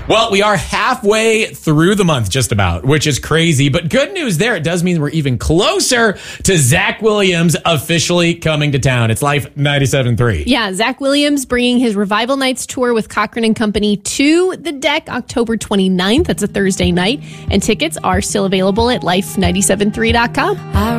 Well, we are halfway through the month, just about, which is crazy. But good news there. It does mean we're even closer to Zach Williams officially coming to town. It's Life 97.3. Yeah, Zach Williams bringing his Revival Nights tour with Cochran and Company to the deck October 29th. That's a Thursday night. And tickets are still available at life973.com.